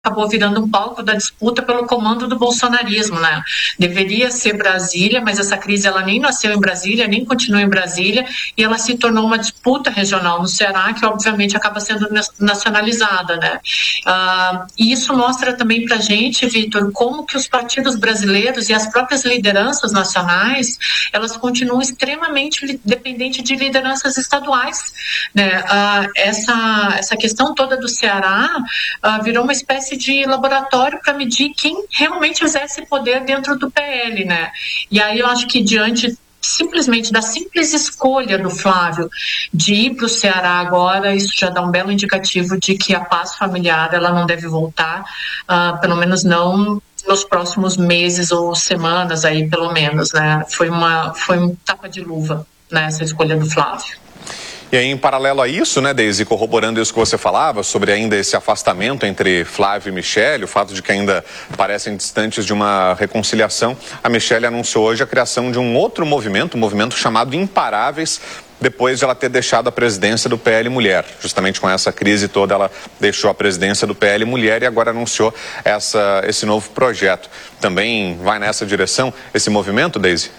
acabou virando um palco da disputa pelo comando do bolsonarismo, né? Deveria ser Brasília, mas essa crise ela nem nasceu em Brasília, nem continua em Brasília, e ela se tornou uma disputa regional no Ceará, que obviamente acaba sendo nacionalizada, né? E isso mostra também pra gente, Vitor, como que os partidos brasileiros e as próprias lideranças nacionais, elas continuam extremamente dependentes de lideranças estaduais, né? Essa questão toda do Ceará virou uma espécie de laboratório para medir quem realmente exerce poder dentro do PL, né? E aí eu acho que diante simplesmente da simples escolha do Flávio de ir para o Ceará agora, isso já dá um belo indicativo de que a paz familiar ela não deve voltar, pelo menos não nos próximos meses ou semanas aí, pelo menos, né? Foi um tapa de luva, né, essa escolha do Flávio. E aí, em paralelo a isso, né, Deise, corroborando isso que você falava, sobre ainda esse afastamento entre Flávio e Michele, o fato de que ainda parecem distantes de uma reconciliação, a Michele anunciou hoje a criação de um outro movimento, um movimento chamado Imparáveis, depois de ela ter deixado a presidência do PL Mulher. Justamente com essa crise toda, ela deixou a presidência do PL Mulher e agora anunciou esse novo projeto. Também vai nessa direção esse movimento, Deise?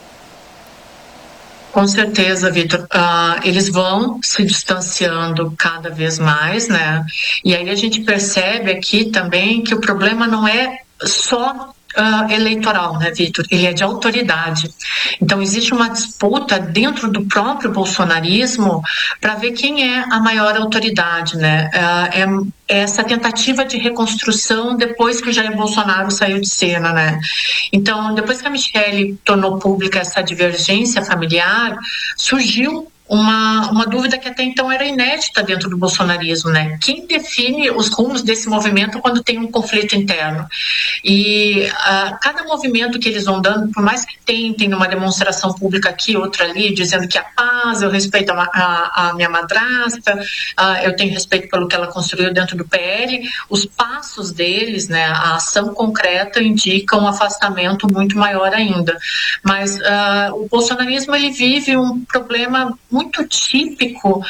Com certeza, Vitor. Eles vão se distanciando cada vez mais, né? E aí a gente percebe aqui também que o problema não é só eleitoral, né, Vitor? Ele é de autoridade. Então existe uma disputa dentro do próprio bolsonarismo para ver quem é a maior autoridade, né? Essa tentativa de reconstrução depois que o Jair Bolsonaro saiu de cena, né? Então, depois que a Michele tornou pública essa divergência familiar, surgiu uma dúvida que até então era inédita dentro do bolsonarismo, né? Quem define os rumos desse movimento quando tem um conflito interno? E cada movimento que eles vão dando, por mais que tentem numa demonstração pública aqui, outra ali, dizendo que a paz, eu respeito a minha madrasta, eu tenho respeito pelo que ela construiu dentro do PL, os passos deles, né, a ação concreta indica um afastamento muito maior ainda. Mas o bolsonarismo, ele vive um problema muito típico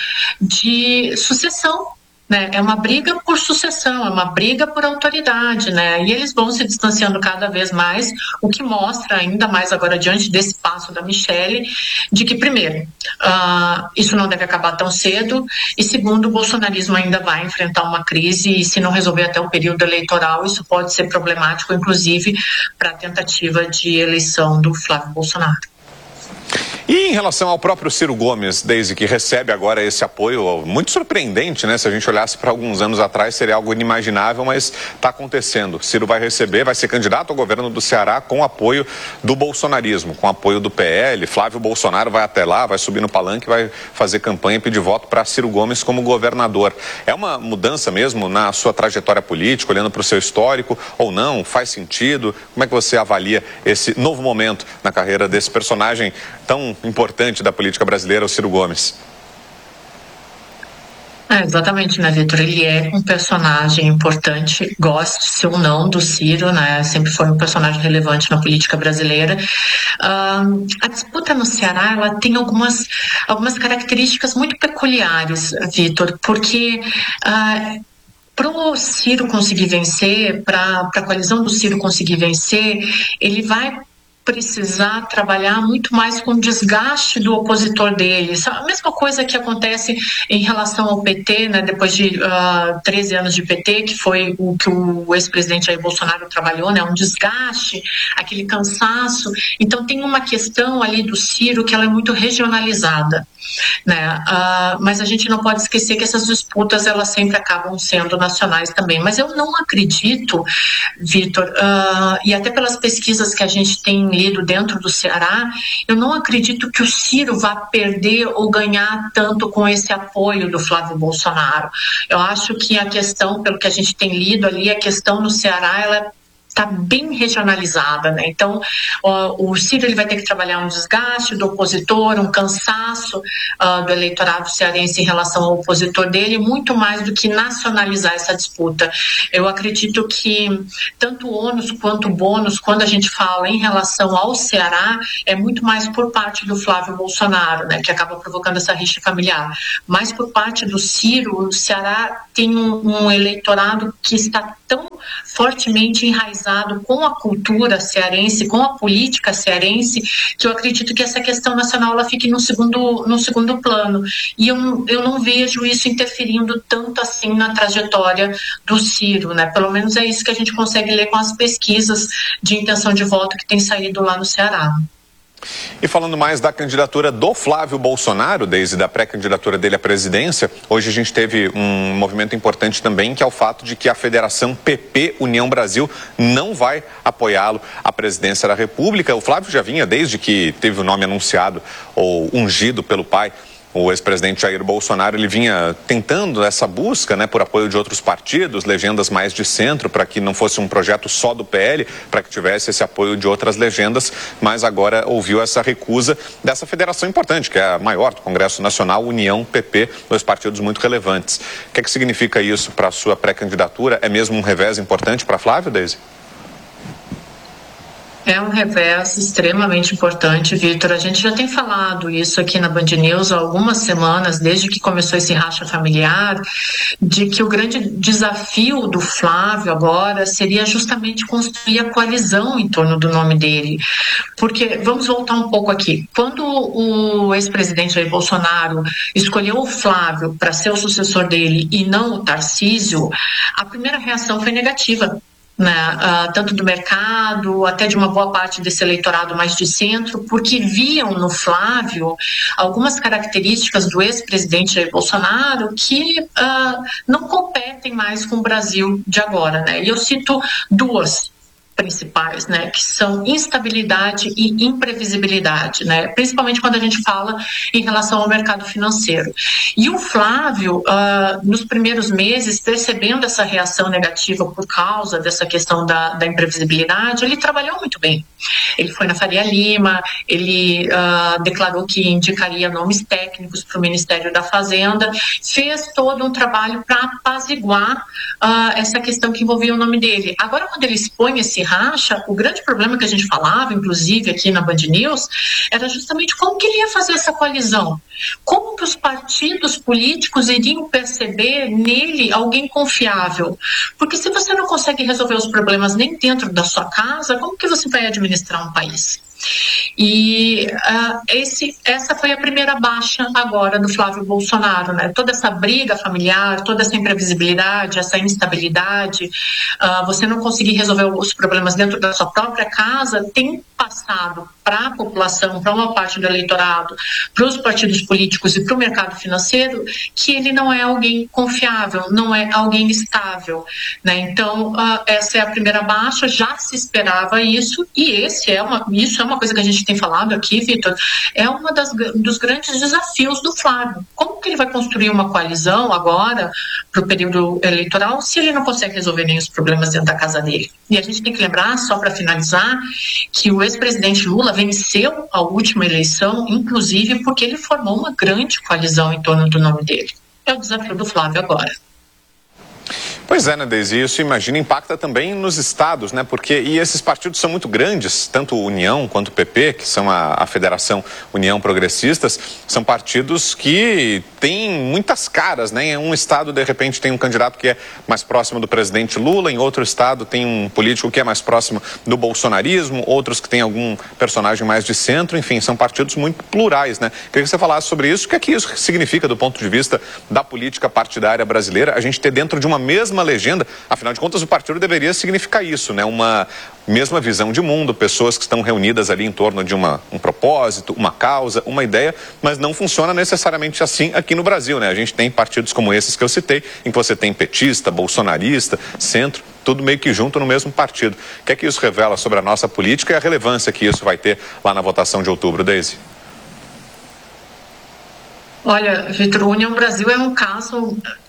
de sucessão, né? É uma briga por sucessão, é uma briga por autoridade, né? E eles vão se distanciando cada vez mais, o que mostra ainda mais agora diante desse passo da Michele, de que primeiro, isso não deve acabar tão cedo, e segundo, o bolsonarismo ainda vai enfrentar uma crise e se não resolver até o período eleitoral, isso pode ser problemático, inclusive, para a tentativa de eleição do Flávio Bolsonaro. E em relação ao próprio Ciro Gomes, Deise, que recebe agora esse apoio muito surpreendente, né? Se a gente olhasse para alguns anos atrás, seria algo inimaginável, mas está acontecendo. Ciro vai ser candidato ao governo do Ceará com apoio do bolsonarismo, com apoio do PL. Flávio Bolsonaro vai até lá, vai subir no palanque, vai fazer campanha e pedir voto para Ciro Gomes como governador. É uma mudança mesmo na sua trajetória política, olhando para o seu histórico, ou não? Faz sentido? Como é que você avalia esse novo momento na carreira desse personagem tão importante da política brasileira, o Ciro Gomes? Exatamente, né, Vitor? Ele é um personagem importante, goste-se ou não do Ciro, né? Sempre foi um personagem relevante na política brasileira. A disputa no Ceará, ela tem algumas características muito peculiares, Vitor, porque para o Ciro conseguir vencer, para a coalizão do Ciro conseguir vencer, ele vai precisar trabalhar muito mais com o desgaste do opositor deles. A mesma coisa que acontece em relação ao PT, né, depois de 13 anos de PT, que foi o que o ex-presidente Jair Bolsonaro trabalhou, né, um desgaste, aquele cansaço. Então tem uma questão ali do Ciro que ela é muito regionalizada, né? Mas a gente não pode esquecer que essas disputas elas sempre acabam sendo nacionais também. Mas eu não acredito, Vitor, e até pelas pesquisas que a gente tem lido dentro do Ceará, eu não acredito que o Ciro vá perder ou ganhar tanto com esse apoio do Flávio Bolsonaro. Eu acho que a questão, pelo que a gente tem lido ali, a questão no Ceará, ela está bem regionalizada, né? Então, o Ciro ele vai ter que trabalhar um desgaste do opositor, um cansaço do eleitorado cearense em relação ao opositor dele, muito mais do que nacionalizar essa disputa. Eu acredito que tanto o ônus quanto o bônus, quando a gente fala em relação ao Ceará, é muito mais por parte do Flávio Bolsonaro, né, que acaba provocando essa rixa familiar. Mas por parte do Ciro, o Ceará tem um eleitorado que está tão fortemente enraizado com a cultura cearense, com a política cearense, que eu acredito que essa questão nacional ela fique no segundo plano. E eu não vejo isso interferindo tanto assim na trajetória do Ciro, né? Pelo menos é isso que a gente consegue ler com as pesquisas de intenção de voto que tem saído lá no Ceará. E falando mais da candidatura do Flávio Bolsonaro, desde a pré-candidatura dele à presidência, hoje a gente teve um movimento importante também, que é o fato de que a Federação PP União Brasil não vai apoiá-lo à presidência da República. O Flávio já vinha, desde que teve o nome anunciado ou ungido pelo pai, o ex-presidente Jair Bolsonaro, ele vinha tentando essa busca, né, por apoio de outros partidos, legendas mais de centro, para que não fosse um projeto só do PL, para que tivesse esse apoio de outras legendas, mas agora ouviu essa recusa dessa federação importante, que é a maior do Congresso Nacional, União, PP, dois partidos muito relevantes. O que é que significa isso para a sua pré-candidatura? É mesmo um revés importante para Flávio, Deise? É um revés extremamente importante, Vitor. A gente já tem falado isso aqui na Band News há algumas semanas, desde que começou esse racha familiar, de que o grande desafio do Flávio agora seria justamente construir a coalizão em torno do nome dele. Porque, vamos voltar um pouco aqui, quando o ex-presidente Jair Bolsonaro escolheu o Flávio para ser o sucessor dele e não o Tarcísio, a primeira reação foi negativa. Né, tanto do mercado, até de uma boa parte desse eleitorado mais de centro, porque viam no Flávio algumas características do ex-presidente Jair Bolsonaro que não competem mais com o Brasil de agora. Né? E eu cito duas principais, né, que são instabilidade e imprevisibilidade, né, principalmente quando a gente fala em relação ao mercado financeiro. E o Flávio, nos primeiros meses, percebendo essa reação negativa por causa dessa questão da imprevisibilidade, ele trabalhou muito bem. Ele foi na Faria Lima, ele declarou que indicaria nomes técnicos para o Ministério da Fazenda, fez todo um trabalho para apaziguar essa questão que envolvia o nome dele. Agora, quando ele expõe esse racha, o grande problema que a gente falava, inclusive aqui na Band News, era justamente como que ele ia fazer essa coalizão. Como que os partidos políticos iriam perceber nele alguém confiável? Porque se você não consegue resolver os problemas nem dentro da sua casa, como que você vai administrar um país? E essa foi a primeira baixa agora do Flávio Bolsonaro, né? Toda essa briga familiar, toda essa imprevisibilidade, essa instabilidade, você não conseguir resolver os problemas dentro da sua própria casa, tem passado para a população, para uma parte do eleitorado, para os partidos políticos e para o mercado financeiro, que ele não é alguém confiável, não é alguém estável, né? Então, essa é a primeira baixa, já se esperava isso, e isso é uma coisa que a gente tem falado aqui, Vitor, é uma dos grandes desafios do Flávio. Como que ele vai construir uma coalizão agora para o período eleitoral se ele não consegue resolver nem os problemas dentro da casa dele? E a gente tem que lembrar, só para finalizar, que o ex-presidente Lula venceu a última eleição, inclusive porque ele formou uma grande coalizão em torno do nome dele. É o desafio do Flávio agora. Pois é, né, Deise, isso, imagina, impacta também nos estados, né, porque esses partidos são muito grandes, tanto o União quanto o PP, que são a Federação União Progressistas, são partidos que têm muitas caras, né, em um estado, de repente, tem um candidato que é mais próximo do presidente Lula, em outro estado tem um político que é mais próximo do bolsonarismo, outros que tem algum personagem mais de centro, enfim, são partidos muito plurais, né. Queria que você falasse sobre isso, o que é que isso significa do ponto de vista da política partidária brasileira, a gente ter dentro de uma mesma legenda, afinal de contas o partido deveria significar isso, né? Uma mesma visão de mundo, pessoas que estão reunidas ali em torno de um propósito, uma causa, uma ideia, mas não funciona necessariamente assim aqui no Brasil, né? A gente tem partidos como esses que eu citei, em que você tem petista, bolsonarista, centro, tudo meio que junto no mesmo partido. O que é que isso revela sobre a nossa política e a relevância que isso vai ter lá na votação de outubro, Deise? Olha, Vitor, União Brasil é um caso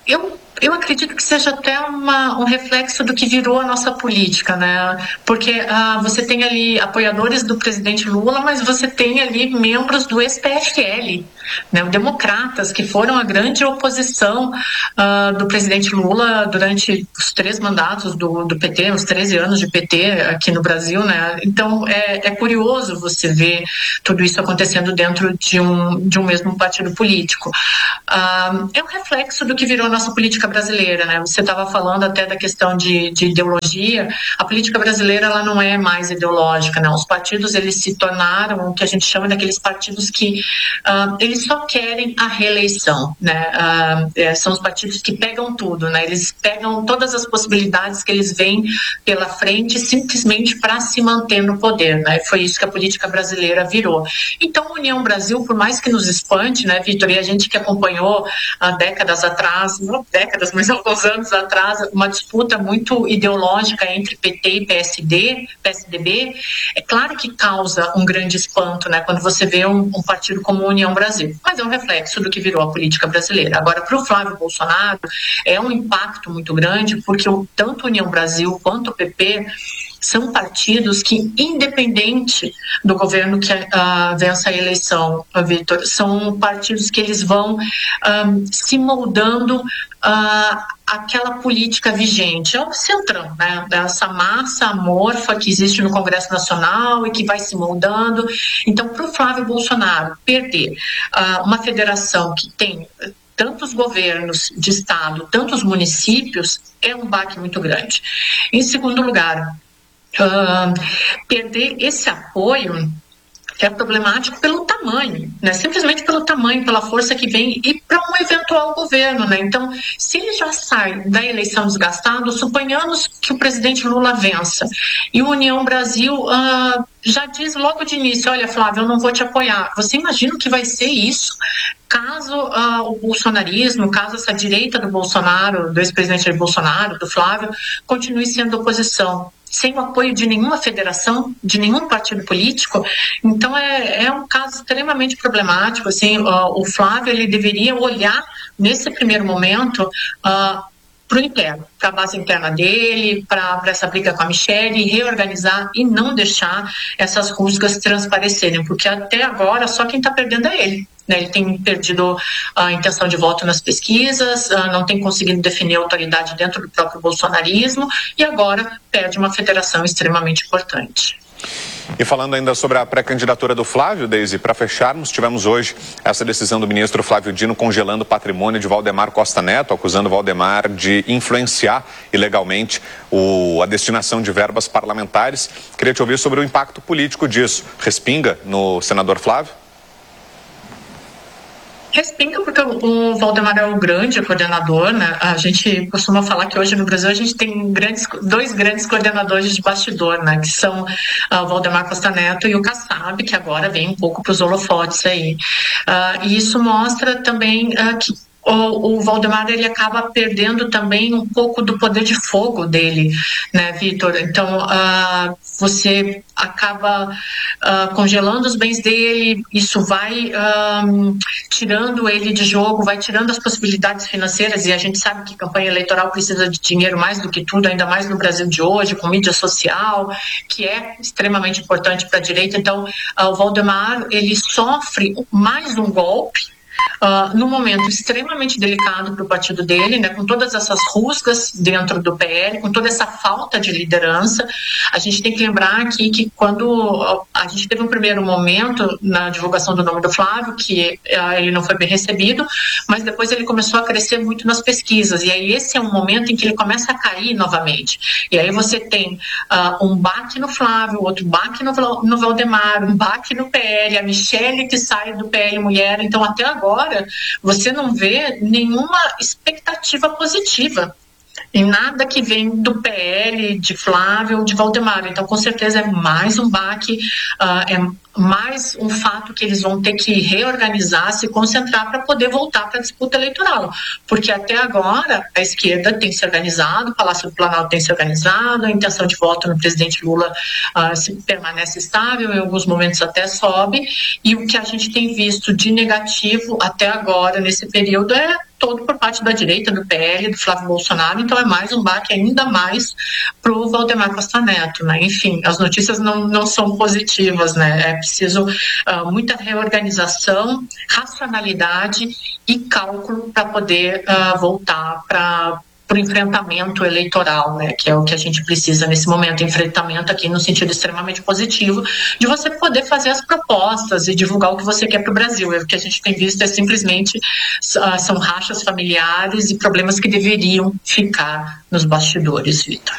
Eu acredito que seja até um reflexo do que virou a nossa política, né? Porque você tem ali apoiadores do presidente Lula, mas você tem ali membros do ex-PFL, né? Democratas, que foram a grande oposição do presidente Lula durante os 3 mandatos do PT, os 13 anos de PT aqui no Brasil, né? Então, é curioso você ver tudo isso acontecendo dentro de um mesmo partido político. É um reflexo do que virou a nossa política brasileira, né? Você estava falando até da questão de ideologia. A política brasileira, ela não é mais ideológica, né? Os partidos, eles se tornaram o que a gente chama daqueles partidos que eles só querem a reeleição, né? São os partidos que pegam tudo, né? Eles pegam todas as possibilidades que eles veem pela frente simplesmente para se manter no poder, né? Foi isso que a política brasileira virou. Então, a União Brasil, por mais que nos espante, né, Vitor, e a gente que acompanhou há décadas atrás, não décadas, mas alguns anos atrás, uma disputa muito ideológica entre PT e PSDB, é claro que causa um grande espanto, né, quando você vê um partido como a União Brasil, mas é um reflexo do que virou a política brasileira. Agora, para o Flávio Bolsonaro, é um impacto muito grande, porque tanto a União Brasil quanto o PP são partidos que, independente do governo que vença a eleição, Vitor, são partidos que eles vão se moldando aquela política vigente. É o centrão, né? Essa massa amorfa que existe no Congresso Nacional e que vai se moldando. Então, para o Flávio Bolsonaro perder uma federação que tem tantos governos de estado, tantos municípios, é um baque muito grande. Em segundo lugar, perder esse apoio é problemático pelo tamanho, né? Simplesmente pelo tamanho, pela força que vem e para um eventual governo, né? Então, se ele já sai da eleição desgastado, suponhamos que o presidente Lula vença e o União Brasil já diz logo de início, olha, Flávio, eu não vou te apoiar. Você imagina o que vai ser isso caso o bolsonarismo, caso essa direita do Bolsonaro, do ex-presidente Bolsonaro, do Flávio, continue sendo oposição, sem o apoio de nenhuma federação, de nenhum partido político. Então é um caso extremamente problemático. Assim, o Flávio, ele deveria olhar nesse primeiro momento para o interno, para a base interna dele, para essa briga com a Michelle, reorganizar e não deixar essas rusgas transparecerem, porque até agora só quem está perdendo é ele. Ele tem perdido a intenção de voto nas pesquisas, não tem conseguido definir autoridade dentro do próprio bolsonarismo e agora perde uma federação extremamente importante. E falando ainda sobre a pré-candidatura do Flávio, Deise, para fecharmos, tivemos hoje essa decisão do ministro Flávio Dino congelando o patrimônio de Valdemar Costa Neto, acusando Valdemar de influenciar ilegalmente a destinação de verbas parlamentares. Queria te ouvir sobre o impacto político disso. Respinga no senador Flávio? Respinga porque o Valdemar é o grande coordenador, né? A gente costuma falar que hoje no Brasil a gente tem dois grandes coordenadores de bastidor, né? Que são o Valdemar Costa Neto e o Kassab, que agora vem um pouco para os holofotes aí. E isso mostra também que o Valdemar, ele acaba perdendo também um pouco do poder de fogo dele, né, Vitor? Então, você acaba congelando os bens dele, isso vai tirando ele de jogo, vai tirando as possibilidades financeiras, e a gente sabe que campanha eleitoral precisa de dinheiro mais do que tudo, ainda mais no Brasil de hoje, com mídia social, que é extremamente importante para a direita. Então, o Valdemar, ele sofre mais um golpe, num momento extremamente delicado para o partido dele, né, com todas essas rusgas dentro do PL, com toda essa falta de liderança. A gente tem que lembrar aqui que quando a gente teve um primeiro momento na divulgação do nome do Flávio, que ele não foi bem recebido, mas depois ele começou a crescer muito nas pesquisas, e aí esse é um momento em que ele começa a cair novamente. E aí você tem um baque no Flávio, outro baque no Valdemar, um baque no PL, a Michelle que sai do PL Mulher. Então, até agora, você não vê nenhuma expectativa positiva em nada que vem do PL, de Flávio ou de Valdemar. Então, com certeza, é mais um baque, é mais um fato que eles vão ter que reorganizar, se concentrar para poder voltar para a disputa eleitoral. Porque até agora a esquerda tem se organizado, o Palácio do Planalto tem se organizado, a intenção de voto no presidente Lula permanece estável, em alguns momentos até sobe, e o que a gente tem visto de negativo até agora, nesse período, é todo por parte da direita, do PL, do Flávio Bolsonaro. Então é mais um baque ainda mais para o Valdemar Costa Neto, né? Enfim, as notícias não são positivas, né? É preciso muita reorganização, racionalidade e cálculo para poder voltar para o enfrentamento eleitoral, né, que é o que a gente precisa nesse momento, enfrentamento aqui no sentido extremamente positivo, de você poder fazer as propostas e divulgar o que você quer para o Brasil. O que a gente tem visto é simplesmente são rachas familiares e problemas que deveriam ficar nos bastidores, Vitor.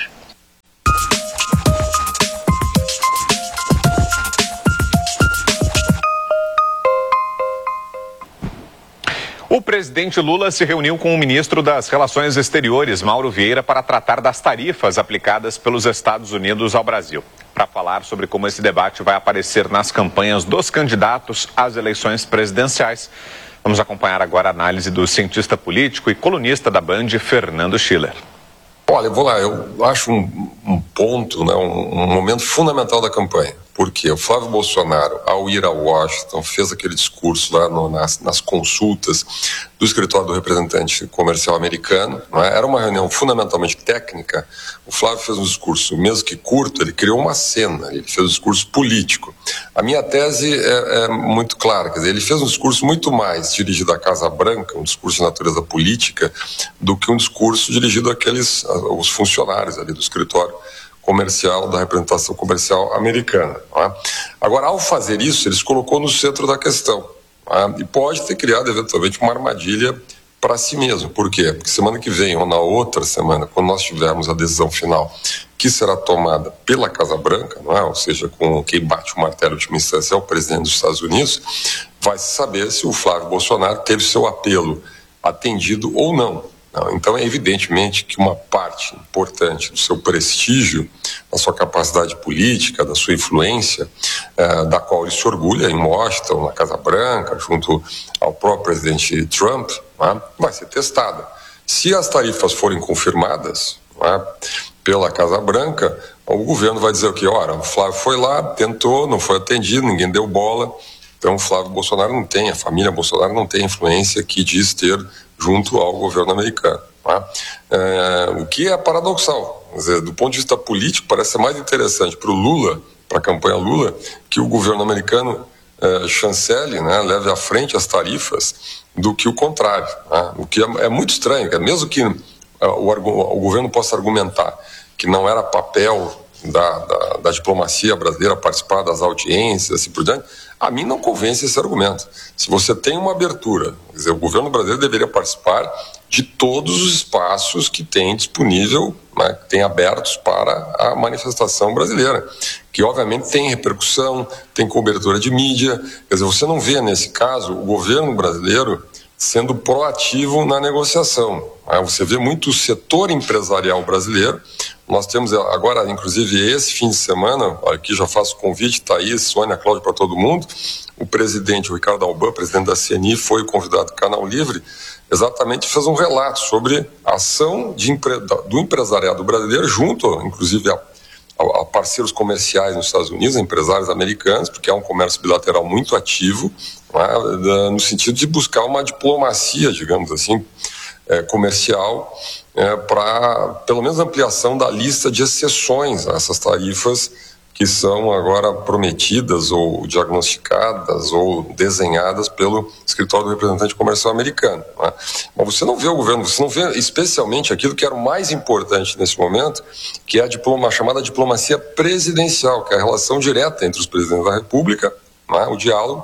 O presidente Lula se reuniu com o ministro das Relações Exteriores, Mauro Vieira, para tratar das tarifas aplicadas pelos Estados Unidos ao Brasil. Para falar sobre como esse debate vai aparecer nas campanhas dos candidatos às eleições presidenciais, vamos acompanhar agora a análise do cientista político e colunista da Band, Fernando Schiller. Olha, eu vou lá, eu acho um ponto, né, um momento fundamental da campanha. Porque o Flávio Bolsonaro, ao ir a Washington, fez aquele discurso lá nas consultas do escritório do representante comercial americano, né? Era uma reunião fundamentalmente técnica. O Flávio fez um discurso, mesmo que curto, ele criou uma cena, ele fez um discurso político. A minha tese é muito clara, quer dizer, ele fez um discurso muito mais dirigido à Casa Branca, um discurso de natureza política, do que um discurso dirigido aos funcionários ali do escritório comercial, da representação comercial americana. Tá? Agora, ao fazer isso, ele se colocou no centro da questão, tá? E pode ter criado, eventualmente, uma armadilha para si mesmo. Por quê? Porque semana que vem, ou na outra semana, quando nós tivermos a decisão final, que será tomada pela Casa Branca, não é? Ou seja, com quem bate o martelo de última instância é o presidente dos Estados Unidos, vai se saber se o Flávio Bolsonaro teve seu apelo atendido ou não. Então é evidentemente que uma parte importante do seu prestígio, da sua capacidade política, da sua influência, da qual ele se orgulha em Washington, na Casa Branca, junto ao próprio presidente Trump, vai ser testada. Se as tarifas forem confirmadas pela Casa Branca, o governo vai dizer o quê? Ora, o Flávio foi lá, tentou, não foi atendido, ninguém deu bola. Então o Flávio Bolsonaro não tem, a família Bolsonaro não tem a influência que diz ter junto ao governo americano. Tá? O que é paradoxal. Quer dizer, do ponto de vista político, parece ser mais interessante para o Lula, para a campanha Lula, que o governo americano chancele, né, leve à frente as tarifas, do que o contrário. Tá? O que é muito estranho, mesmo que o governo possa argumentar que não era papel da diplomacia brasileira participar das audiências, assim por diante, a mim não convence esse argumento. Se você tem uma abertura, quer dizer, o governo brasileiro deveria participar de todos os espaços que tem disponível, né, que tem abertos para a manifestação brasileira, que obviamente tem repercussão, tem cobertura de mídia. Quer dizer, você não vê nesse caso o governo brasileiro sendo proativo na negociação. Você vê muito o setor empresarial brasileiro. Nós temos agora, inclusive, esse fim de semana, aqui já faço convite, Thaís, Sônia, Cláudia, para todo mundo, o presidente, o Ricardo Alban, presidente da CNI, foi convidado do Canal Livre, exatamente fez um relato sobre a ação do empresariado brasileiro, junto, inclusive, a parceiros comerciais nos Estados Unidos, a empresários americanos, porque é um comércio bilateral muito ativo, no sentido de buscar uma diplomacia, digamos assim, comercial, para, pelo menos, ampliação da lista de exceções a essas tarifas que são agora prometidas ou diagnosticadas ou desenhadas pelo escritório do representante comercial americano. Né? Mas você não vê o governo, você não vê especialmente aquilo que era o mais importante nesse momento, que é a chamada diplomacia presidencial, que é a relação direta entre os presidentes da República, né? O diálogo,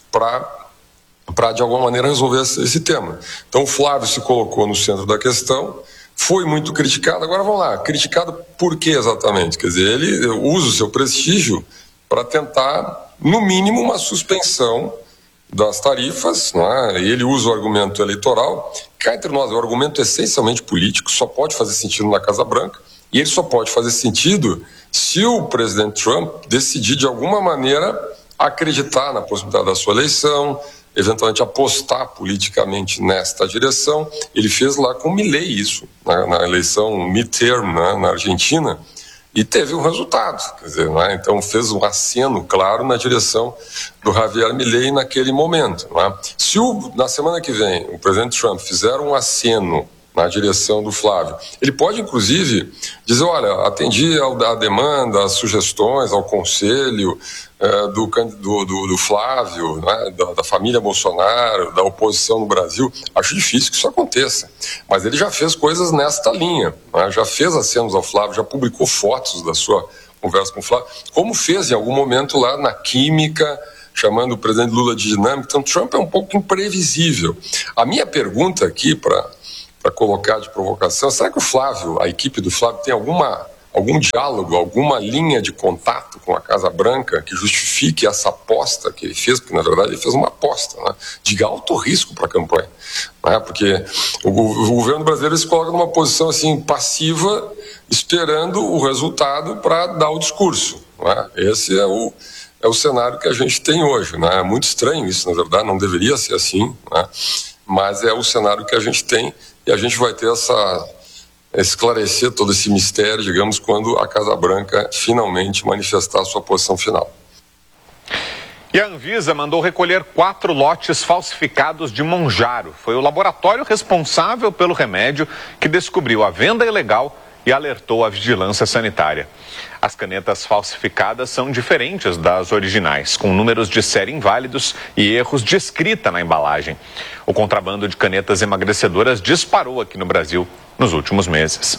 para de alguma maneira resolver esse tema. Então o Flávio se colocou no centro da questão, foi muito criticado. Agora vamos lá, criticado por quê exatamente? Quer dizer, ele usa o seu prestígio para tentar, no mínimo, uma suspensão das tarifas, né? E ele usa o argumento eleitoral. Cá entre nós, o argumento essencialmente político, só pode fazer sentido na Casa Branca, e ele só pode fazer sentido se o presidente Trump decidir de alguma maneira acreditar na possibilidade da sua eleição, eventualmente apostar politicamente nesta direção. Ele fez lá com Milei isso, na eleição midterm, né, na Argentina, E teve um resultado, quer dizer, não é? Então fez um aceno claro na direção do Javier Milei naquele momento. Não é? Se na semana que vem o presidente Trump fizer um aceno na direção do Flávio, ele pode inclusive dizer, olha, atendi à demanda, às sugestões, ao conselho do Flávio, né, da família Bolsonaro, da oposição no Brasil. Acho difícil que isso aconteça, mas ele já fez coisas nesta linha, né, já fez acenos ao Flávio, já publicou fotos da sua conversa com o Flávio, como fez em algum momento lá na Química, chamando o presidente Lula de dinâmico. Então Trump é um pouco imprevisível. A minha pergunta aqui para colocar de provocação, será que o Flávio, a equipe do Flávio, tem algum diálogo, alguma linha de contato com a Casa Branca que justifique essa aposta que ele fez? Porque, na verdade, ele fez uma aposta, né, de alto risco para a campanha. Né, porque o governo brasileiro se coloca numa posição assim, passiva, esperando o resultado para dar o discurso. Né? Esse é o cenário que a gente tem hoje. Né? É muito estranho isso, na verdade, não deveria ser assim, né? Mas é o cenário que a gente tem e a gente vai ter esclarecer todo esse mistério, digamos, quando a Casa Branca finalmente manifestar a sua posição final. E a Anvisa mandou recolher 4 lotes falsificados de Monjaro. Foi o laboratório responsável pelo remédio que descobriu a venda ilegal e alertou a vigilância sanitária. As canetas falsificadas são diferentes das originais, com números de série inválidos e erros de escrita na embalagem. O contrabando de canetas emagrecedoras disparou aqui no Brasil nos últimos meses.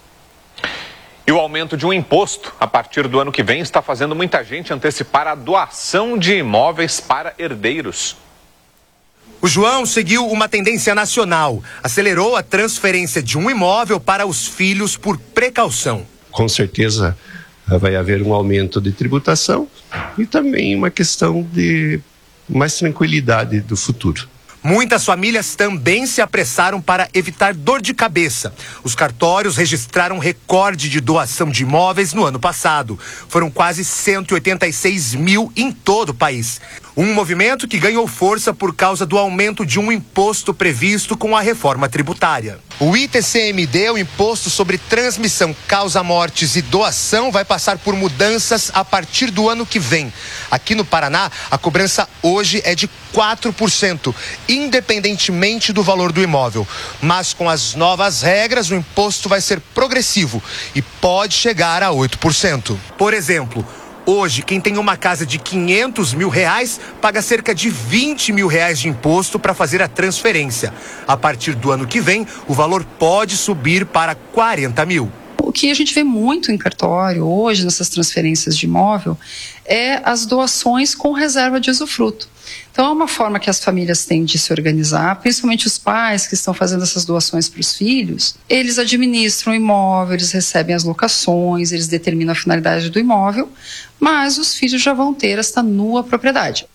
E o aumento de um imposto a partir do ano que vem está fazendo muita gente antecipar a doação de imóveis para herdeiros. O João seguiu uma tendência nacional, acelerou a transferência de um imóvel para os filhos por precaução. Com certeza vai haver um aumento de tributação e também uma questão de mais tranquilidade do futuro. Muitas famílias também se apressaram para evitar dor de cabeça. Os cartórios registraram recorde de doação de imóveis no ano passado. Foram quase 186 mil em todo o país. Um movimento que ganhou força por causa do aumento de um imposto previsto com a reforma tributária. O ITCMD, o Imposto sobre Transmissão, Causa-Mortes e Doação, vai passar por mudanças a partir do ano que vem. Aqui no Paraná, a cobrança hoje é de 4%, independentemente do valor do imóvel. Mas com as novas regras, o imposto vai ser progressivo e pode chegar a 8%. Por exemplo, hoje, quem tem uma casa de R$500 mil paga cerca de R$20 mil de imposto para fazer a transferência. A partir do ano que vem, o valor pode subir para R$40 mil. O que a gente vê muito em cartório hoje, nessas transferências de imóvel, é as doações com reserva de usufruto. Então, é uma forma que as famílias têm de se organizar, principalmente os pais que estão fazendo essas doações para os filhos. Eles administram o imóvel, eles recebem as locações, eles determinam a finalidade do imóvel, mas os filhos já vão ter esta nua propriedade.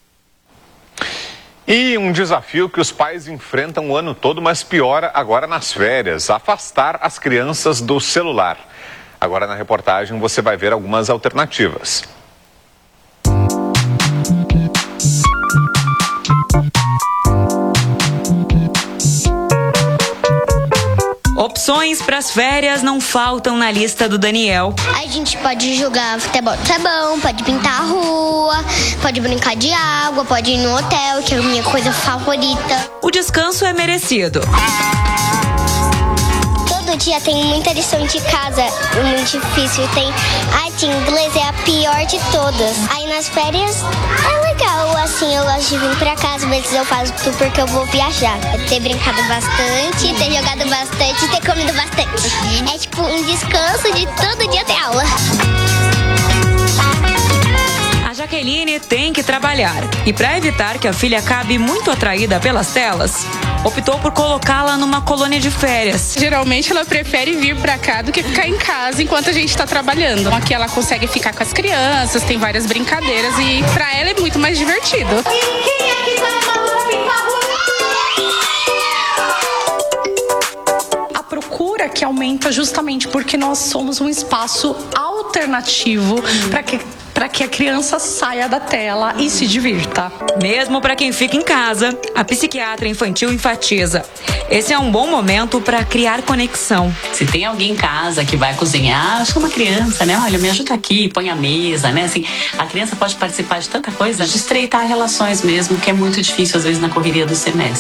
E um desafio que os pais enfrentam o ano todo, mas piora agora nas férias: afastar as crianças do celular. Agora na reportagem você vai ver algumas alternativas. Opções para as férias não faltam na lista do Daniel. A gente pode jogar futebol de sabão, pode pintar a rua, pode brincar de água, pode ir no hotel, que é a minha coisa favorita. O descanso é merecido. Todo dia tem muita lição de casa, muito difícil. Tem arte em inglês, é a pior de todas. Aí nas férias é legal, assim, eu gosto de vir pra casa, às vezes eu faço tudo porque eu vou viajar. Ter brincado bastante, ter jogado bastante, ter comido bastante. É tipo um descanso de todo dia ter aula. A Jaqueline tem que trabalhar e, para evitar que a filha acabe muito atraída pelas telas, optou por colocá-la numa colônia de férias. Geralmente ela prefere vir pra cá do que ficar em casa enquanto a gente tá trabalhando. Aqui ela consegue ficar com as crianças, tem várias brincadeiras e pra ela é muito mais divertido. Quem aqui vai falar, por favor? A procura que aumenta justamente porque nós somos um espaço alternativo para para que a criança saia da tela e se divirta. Mesmo para quem fica em casa, a psiquiatra infantil enfatiza: esse é um bom momento para criar conexão. Se tem alguém em casa que vai cozinhar, chama a criança, né? Olha, me ajuda aqui, põe a mesa, né? Assim, a criança pode participar de tanta coisa, de estreitar relações mesmo, que é muito difícil às vezes na correria do semestre.